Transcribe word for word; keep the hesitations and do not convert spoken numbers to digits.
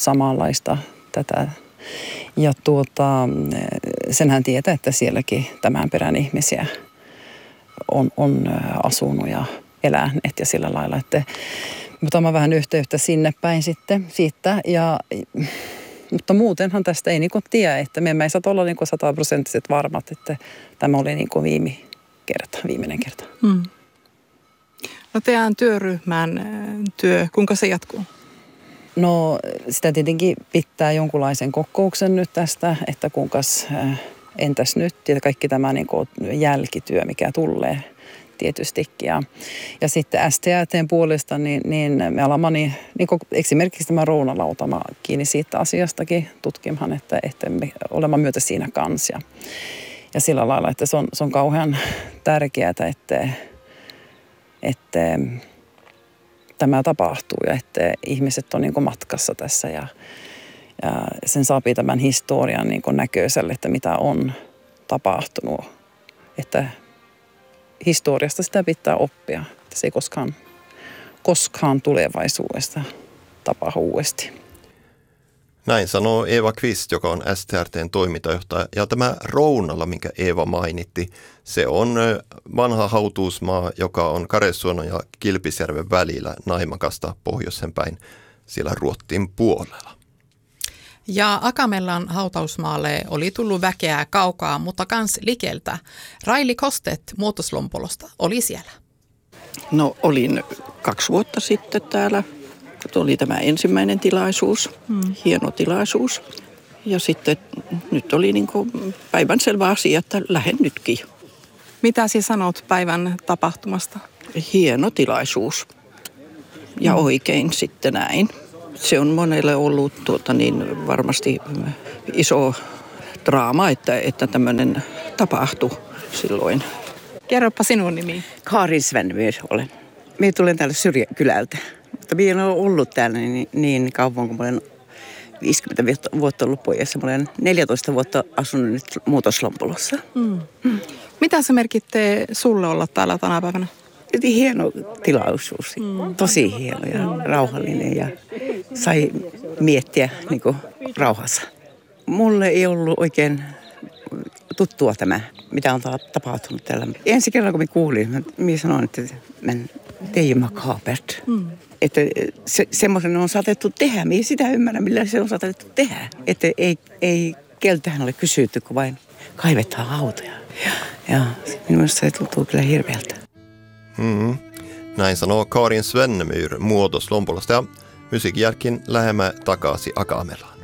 samanlaista tätä. Ja tuota, sen hän tietää, että sielläkin tämän perän ihmisiä on, on asunut ja eläneet ja sillä lailla, että mutta mä vähän yhteyttä sinne päin sitten siitä. Ja, mutta muutenhan tästä ei niinku tiedä, että me ei saa olla niinku sataprosenttiset varmat, että tämä oli niinku viime kerta, viimeinen kerta. Hmm. No teidän työryhmän työ, kuinka se jatkuu? No sitä tietenkin pitää jonkunlaisen kokouksen nyt tästä, että kuinkas entäs nyt ja kaikki tämä niinku jälkityö, mikä tulee tietystikin. Ja, ja sitten S T R T:n puolesta, niin, niin me alamme niin, niin esimerkiksi tämä Rounalautama kiinni siitä asiastakin tutkimaan, että, että me olemme myötä siinä kanssa. Ja, ja sillä lailla, että se on, se on kauhean tärkeää, että, että tämä tapahtuu ja että ihmiset on niin kuin matkassa tässä ja, ja sen saa tämän historian niin kuin näköiselle, että mitä on tapahtunut. Että historiasta sitä pitää oppia, että se ei koskaan, koskaan tulevaisuudesta tapahdu uudesti. Näin sanoo Eeva Kvist, joka on S T R T:n toimintajohtaja. Ja tämä Rounala, minkä Eeva mainitti, se on vanha hautuusmaa, joka on Karesuonon ja Kilpisjärven välillä Naimakasta pohjoisen päin siellä Ruottin puolella. Ja Akamellan hautausmaalle oli tullut väkeä kaukaa, mutta kans likeltä. Raili Kostet Muotoslompolosta oli siellä. No olin kaksi vuotta sitten täällä. Oli tämä ensimmäinen tilaisuus, hmm. hieno tilaisuus. Ja sitten nyt oli niin kuin päivänselvä asia, että lähden nytkin. Mitä sinä sanot päivän tapahtumasta? Hieno tilaisuus. Ja hmm. oikein sitten näin. Se on monelle ollut tuota niin varmasti iso draama, että, että tämmöinen tapahtui silloin. Kerropa sinun nimi. Karin Svenmyr olen. Minä tulen täältä syrjäkylältä. Mutta minä olen ollut täällä niin, niin kauan, kun olen viisikymmentä vuotta ollut pojassa. Mä olen neljätoista vuotta asunut nyt Muutoslompolossa. Mm. Mm. Mitä se merkittää sulle olla täällä tänä päivänä? Hieno tilaisuus. Mm. Tosi hieno ja mm. rauhallinen ja sai miettiä niin kuin rauhassa. Mulle ei ollut oikein tuttua tämä, mitä on tapahtunut täällä. Ensi kerralla, kun minä kuulin, minä sanoin, että det är makabert. Mm. Että se, semmoisen on saatettu tehdä. Minä sitä ymmärrän, millä se on saatettu tehdä. Että ei, ei keltähän ole kysytty, kun vain kaivetaan hautoja. Ja, ja minusta se tuntuu kyllä hirveältä. Mm-hmm. Näin sanoo Karin Svenmyr Muotoslompolosta ja musiikin jälkeen lähemmä takaisin Akamelaan.